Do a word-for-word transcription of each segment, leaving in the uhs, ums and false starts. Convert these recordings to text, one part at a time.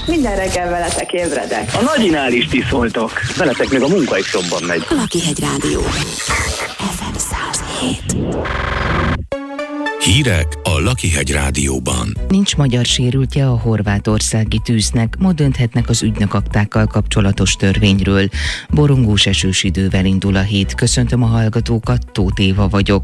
Minden reggel veletek ébredek. A nagyinál is ti szóltok. Veletek még a munka is jobban megy. Lakihegy Rádió. ef em száz hét. Hírek a Lakihegy Rádióban. Nincs magyar sérültje a horvátországi tűznek, ma dönthetnek az ügynökaktákkal kapcsolatos törvényről. Borongós esős idővel indul a hét. Köszöntöm a hallgatókat, Tóth Éva vagyok.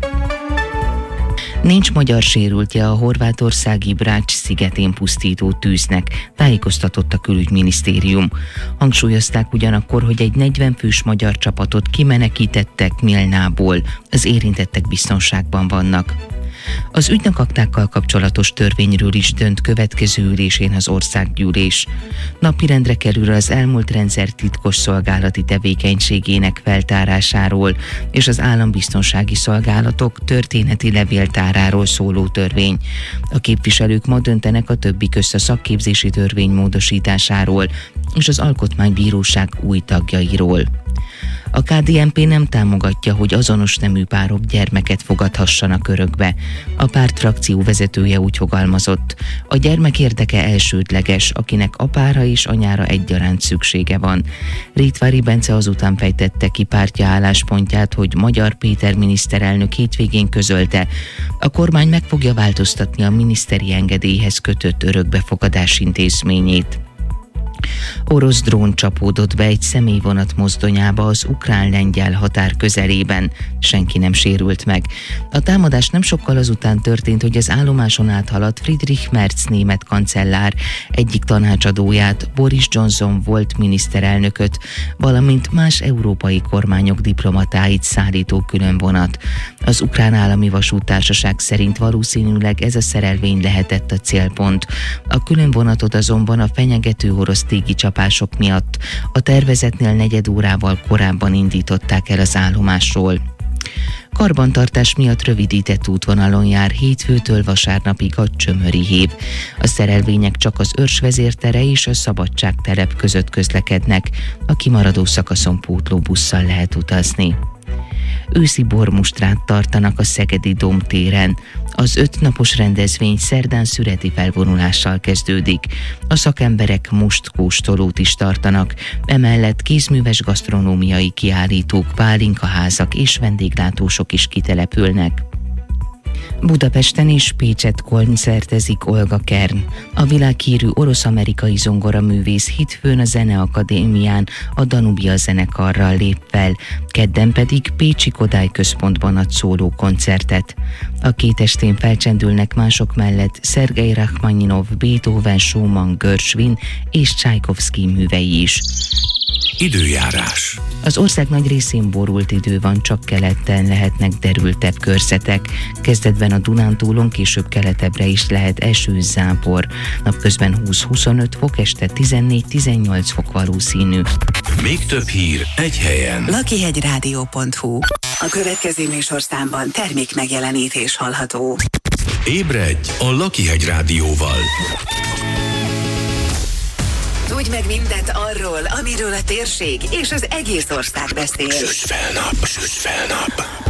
Nincs magyar sérültje a horvátországi Brač szigetén pusztító tűznek, tájékoztatott a külügyminisztérium. Hangsúlyozták ugyanakkor, hogy egy negyven fős magyar csapatot kimenekítettek Milnából, az érintettek biztonságban vannak. Az ügynökaktákkal kapcsolatos törvényről is dönt következő ülésén az országgyűlés. Napirendre kerül az elmúlt rendszer titkos szolgálati tevékenységének feltárásáról és az állambiztonsági szolgálatok történeti levéltáráról szóló törvény. A képviselők ma döntenek a többi közt a szakképzési törvény módosításáról és az alkotmánybíróság új tagjairól. A ká dé en pé nem támogatja, hogy azonos nemű párok gyermeket fogadhassanak örökbe. A párt frakció vezetője úgy fogalmazott: a gyermek érdeke elsődleges, akinek apára és anyára egyaránt szüksége van. Rétvári Bence azután fejtette ki pártja álláspontját, hogy Magyar Péter miniszterelnök hétvégén közölte, a kormány meg fogja változtatni a miniszteri engedélyhez kötött örökbefogadás intézményét. Orosz drón csapódott be egy személyvonat mozdonyába az ukrán-lengyel határ közelében. Senki nem sérült meg. A támadás nem sokkal azután történt, hogy az állomáson áthaladt Friedrich Merz német kancellár egyik tanácsadóját, Boris Johnson volt miniszterelnököt, valamint más európai kormányok diplomatáit szállító különvonat. Az ukrán állami vasúttársaság szerint valószínűleg ez a szerelvény lehetett a célpont. A különvonatot azonban a fenyegető orosz tégi csapások miatt a tervezetnél negyed órával korábban indították el az állomásról. Karbantartás miatt rövidített útvonalon jár hétfőtől vasárnapig a Csömöri hév. A szerelvények csak az Örs vezértere és a Szabadságterep között közlekednek, a kimaradó szakaszon pótlóbusszal lehet utazni. Őszi bormustrát tartanak a Szegedi Dóm téren. Az öt napos rendezvény szerdán szüreti felvonulással kezdődik. A szakemberek mustkóstolót is tartanak, emellett kézműves gasztronómiai kiállítók, pálinkaházak és vendéglátósok is kitelepülnek. Budapesten és Pécsett koncertezik Olga Kern. A világhírű orosz-amerikai zongoraművész hétfőn a Zeneakadémián a Danubia zenekarral lép fel, kedden pedig Pécsi Kodály Központban ad szóló koncertet. A két estén felcsendülnek mások mellett Szergej Rachmaninov, Beethoven, Schumann, Gershwin és Csajkovszky művei is. Időjárás. Az ország nagy részén borult idő van, csak keleten lehetnek derültebb körzetek. Kezdetben a Dunántúlon, később keletebbre is lehet eső, zápor. Napközben húsz-huszonöt fok, este tizennégy-tizennyolc fok valószínű. Még több hír egy helyen. lakihegyrádió pont hu. A következő műsorszámban termék megjelenítés hallható. Ébredj a Lakihegy Rádióval. Tudj meg mindent arról, amiről a térség és az egész ország beszél. Süss fel nap, süss fel nap.